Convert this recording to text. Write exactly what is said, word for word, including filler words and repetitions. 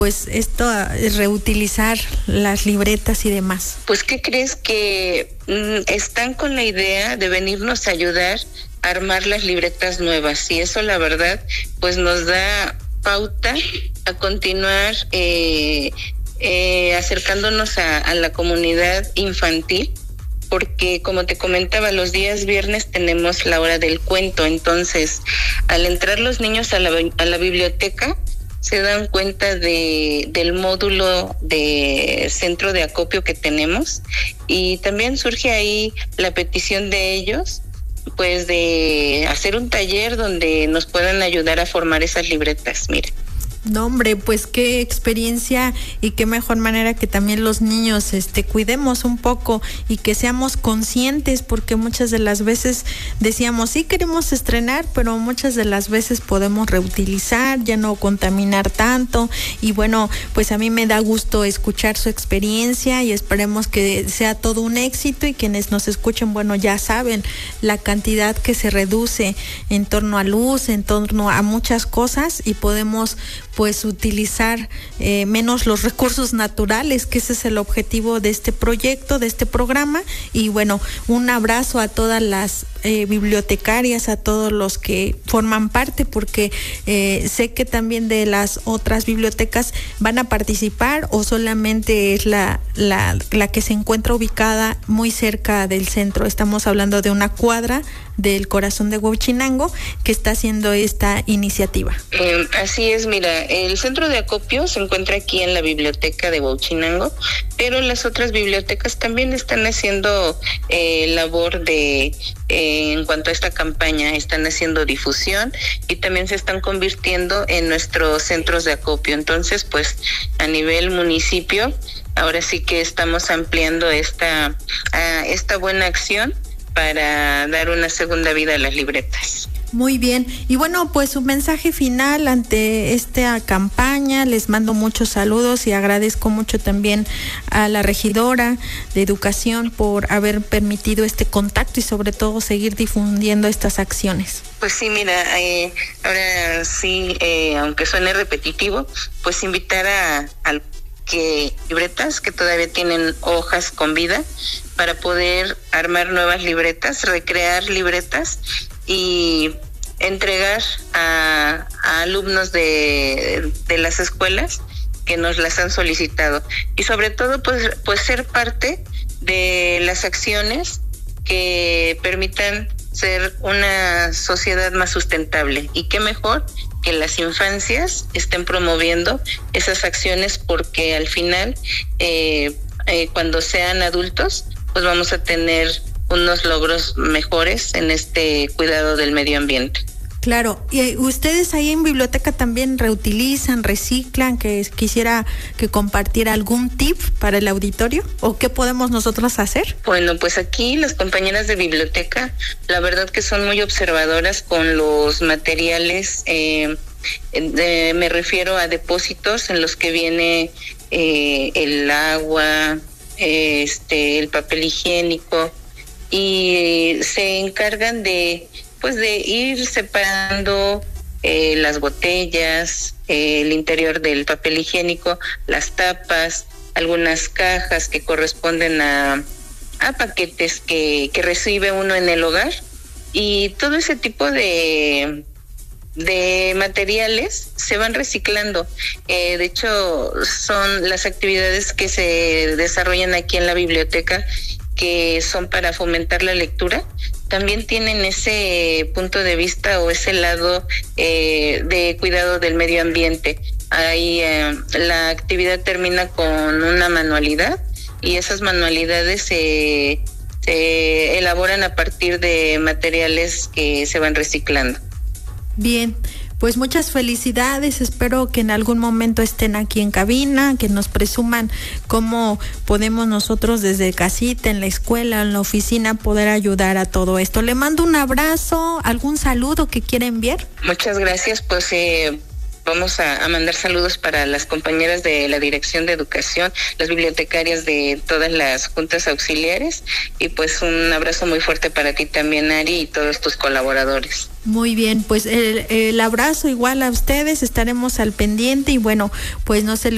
pues esto es reutilizar las libretas y demás? Pues, ¿qué crees? Que mm, están con la idea de venirnos a ayudar a armar las libretas nuevas, y eso la verdad pues nos da pauta a continuar eh, eh, acercándonos a, a la comunidad infantil, porque como te comentaba, los días viernes tenemos la hora del cuento. Entonces, al entrar los niños a la, a la biblioteca, se dan cuenta de del módulo de centro de acopio que tenemos, y también surge ahí la petición de ellos, pues de hacer un taller donde nos puedan ayudar a formar esas libretas. Mira. No, hombre, pues qué experiencia, y qué mejor manera que también los niños este cuidemos un poco y que seamos conscientes, porque muchas de las veces decíamos, sí queremos estrenar, pero muchas de las veces podemos reutilizar, ya no contaminar tanto. Y bueno, pues a mí me da gusto escuchar su experiencia, y esperemos que sea todo un éxito, y quienes nos escuchen, bueno, ya saben la cantidad que se reduce en torno a luz, en torno a muchas cosas, y podemos pues utilizar eh, menos los recursos naturales, que ese es el objetivo de este proyecto, de este programa. Y bueno, un abrazo a todas las eh, bibliotecarias, a todos los que forman parte, porque eh, sé que también de las otras bibliotecas van a participar, o solamente es la, la, la que se encuentra ubicada muy cerca del centro. Estamos hablando de una cuadra del corazón de Huachinango que está haciendo esta iniciativa. Eh, así es, mira, el centro de acopio se encuentra aquí en la biblioteca de Huachinango, pero las otras bibliotecas también están haciendo eh, labor de, eh, en cuanto a esta campaña, están haciendo difusión, y también se están convirtiendo en nuestros centros de acopio. Entonces, pues, a nivel municipio, ahora sí que estamos ampliando esta, uh, esta buena acción para dar una segunda vida a las libretas. Muy bien, y bueno, pues un mensaje final ante esta campaña. Les mando muchos saludos y agradezco mucho también a la regidora de Educación por haber permitido este contacto, y sobre todo seguir difundiendo estas acciones. Pues sí, mira, eh, ahora sí, eh, aunque suene repetitivo, pues invitar a, a que libretas que todavía tienen hojas con vida, para poder armar nuevas libretas, recrear libretas y entregar a, a alumnos de, de las escuelas que nos las han solicitado. Y sobre todo, pues, pues ser parte de las acciones que permitan ser una sociedad más sustentable. Y qué mejor que las infancias estén promoviendo esas acciones, porque al final, eh, eh, cuando sean adultos, pues vamos a tener unos logros mejores en este cuidado del medio ambiente. Claro, y ustedes ahí en biblioteca también reutilizan, reciclan, que quisiera que compartiera algún tip para el auditorio, o qué podemos nosotros hacer. Bueno, pues aquí las compañeras de biblioteca, la verdad que son muy observadoras con los materiales, eh, de, me refiero a depósitos en los que viene eh, el agua, este, el papel higiénico, y se encargan de pues de ir separando eh, las botellas, eh, el interior del papel higiénico, las tapas, algunas cajas que corresponden a, a paquetes que, que recibe uno en el hogar, y todo ese tipo de de materiales se van reciclando. Eh, de hecho, son las actividades que se desarrollan aquí en la biblioteca, que son para fomentar la lectura, también tienen ese punto de vista o ese lado eh, de cuidado del medio ambiente. Ahí eh, la actividad termina con una manualidad, y esas manualidades se, se elaboran a partir de materiales que se van reciclando. Bien, pues muchas felicidades. Espero que en algún momento estén aquí en cabina, que nos presuman cómo podemos nosotros desde casita, en la escuela, en la oficina, poder ayudar a todo esto. Le mando un abrazo, algún saludo que quiera enviar. Muchas gracias, pues eh, vamos a, a mandar saludos para las compañeras de la Dirección de Educación, las bibliotecarias de todas las juntas auxiliares, y pues un abrazo muy fuerte para ti también, Ari, y todos tus colaboradores. Muy bien, pues el, el abrazo igual a ustedes, estaremos al pendiente, y bueno, pues no se le